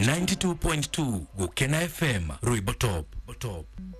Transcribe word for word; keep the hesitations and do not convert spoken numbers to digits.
ninety-two point two Gukena F M Rui Botop Botop